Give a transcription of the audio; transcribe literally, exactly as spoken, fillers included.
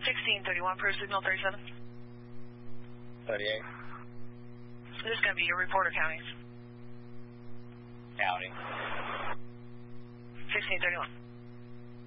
sixteen thirty-one, per signal thirty-seven. thirty-eight. This is going to be your reporter county. County. sixteen thirty-one.